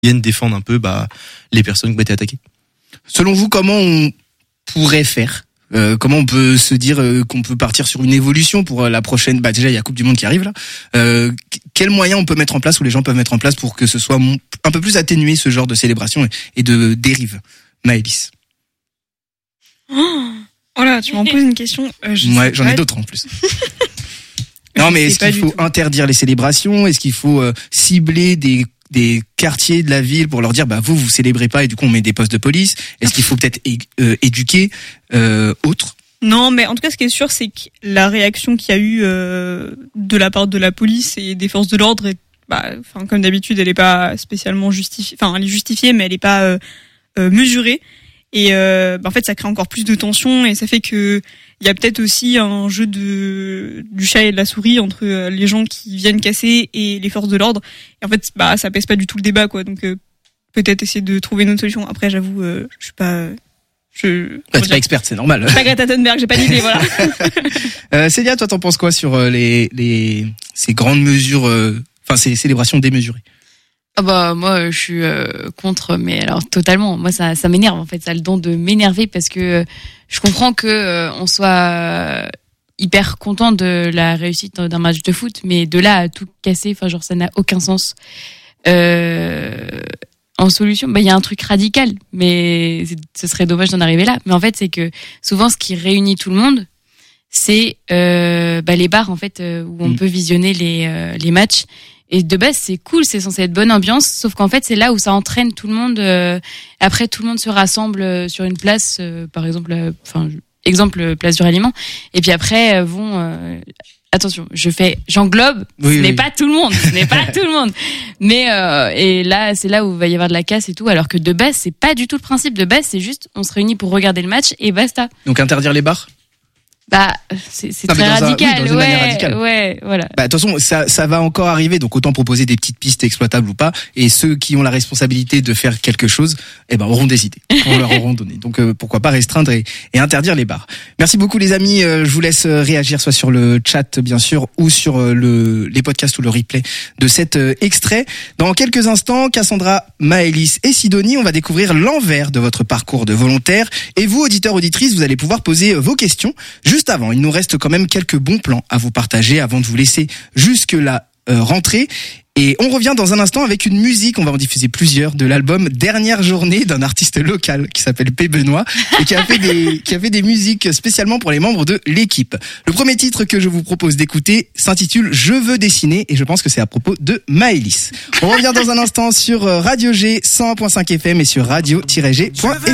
viennent défendre un peu les personnes qui ont été attaquées. Selon vous, comment on pourrait faire ? Comment on peut se dire qu'on peut partir sur une évolution pour la prochaine, déjà il y a Coupe du Monde qui arrive là. Quels moyens on peut mettre en place, ou les gens peuvent mettre en place pour que ce soit un peu plus atténué, ce genre de célébration et de dérive? Maëlys. Oh là, tu m'en poses une question. Ouais, j'en ai d'autres en plus. Non, mais est-ce qu'il faut interdire les célébrations? Est-ce qu'il faut cibler des quartiers de la ville pour leur dire vous célébrez pas et du coup on met des postes de police? Est-ce qu'il faut peut-être éduquer autres? Non, mais en tout cas, ce qui est sûr, c'est que la réaction qu'il y a eu de la part de la police et des forces de l'ordre est, comme d'habitude, elle est pas spécialement justifiée. Enfin, elle est justifiée, mais elle est pas mesurée. Et en fait, ça crée encore plus de tension et ça fait que il y a peut-être aussi un jeu du chat et de la souris entre les gens qui viennent casser et les forces de l'ordre. Et en fait, ça pèse pas du tout le débat, quoi. Donc peut-être essayer de trouver une autre solution. Après, j'avoue, je suis pas. T'es pas experte, c'est normal. Pas Greta Thunberg, j'ai pas d'idée, voilà. Célia, toi, t'en penses quoi sur ces grandes mesures, ces célébrations démesurées? Moi je suis contre, mais alors totalement. Moi ça m'énerve en fait, ça a le don de m'énerver parce que je comprends que on soit hyper content de la réussite d'un match de foot, mais de là à tout casser, ça n'a aucun sens. En solution, il y a un truc radical, mais ce serait dommage d'en arriver là. Mais en fait, c'est que souvent ce qui réunit tout le monde, c'est les bars en fait où on peut visionner les matchs. Et de base, c'est cool, c'est censé être bonne ambiance, sauf qu'en fait, c'est là où ça entraîne tout le monde. Après, tout le monde se rassemble sur une place, par exemple, place du Ralliement. Et puis après, attention, j'englobe, ce n'est pas tout le monde. Mais et là, c'est là où il va y avoir de la casse et tout, alors que de base, c'est pas du tout le principe. De base, c'est juste, on se réunit pour regarder le match et basta. Donc interdire les bars? C'est très radical, ouais, voilà. De toute façon, ça va encore arriver, donc autant proposer des petites pistes exploitables ou pas, et ceux qui ont la responsabilité de faire quelque chose, auront des idées, on leur auront donné. Donc pourquoi pas restreindre et interdire les bars. Merci beaucoup les amis, je vous laisse réagir soit sur le chat bien sûr, ou sur les podcasts ou le replay de cet extrait. Dans quelques instants, Cassandra, Maëlys et Sidonie, on va découvrir l'envers de votre parcours de volontaire, et vous auditeurs, auditrices, vous allez pouvoir poser vos questions. Juste avant, il nous reste quand même quelques bons plans à vous partager avant de vous laisser jusque la rentrée. Et on revient dans un instant avec une musique, on va en diffuser plusieurs, de l'album Dernière Journée d'un artiste local qui s'appelle P. Benoît et qui a fait des musiques spécialement pour les membres de l'équipe. Le premier titre que je vous propose d'écouter s'intitule Je veux dessiner et je pense que c'est à propos de Maëlys. On revient dans un instant sur Radio G 100.5 FM et sur radio-g.fr.